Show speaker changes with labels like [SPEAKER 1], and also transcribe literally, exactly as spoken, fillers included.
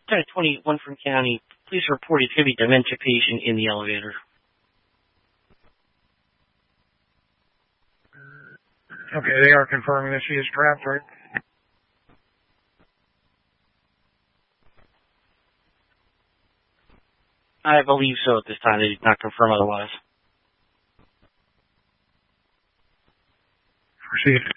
[SPEAKER 1] Lieutenant twenty-one from County, please report a heavy dementia patient in the elevator.
[SPEAKER 2] Okay, they are confirming that she is trapped, right?
[SPEAKER 1] I believe so at this time. They did not confirm otherwise.
[SPEAKER 2] Proceed.